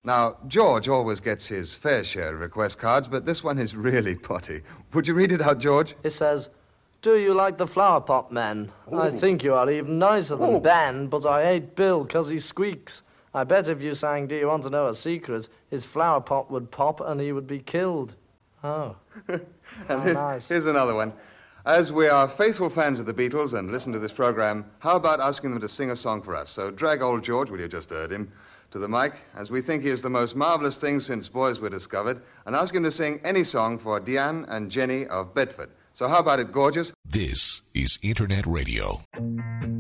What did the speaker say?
Now, George always gets his fair share of request cards, but this one is really potty. Would you read it out, George? It says, "Do you like the flower pot men? Ooh. I think you are even nicer than Ben, but I hate Bill 'cause he squeaks. I bet if you sang 'Do you want to know a secret,' his flower pot would pop and he would be killed." Oh, and nice. Here's another one. As we are faithful fans of the Beatles and listen to this program, how about asking them to sing a song for us? So drag old George, well, you just heard him, to the mic, as we think he is the most marvelous thing since boys were discovered, and ask him to sing any song for Deanne and Jenny of Bedford. So how about it, gorgeous? This is Internet Radio.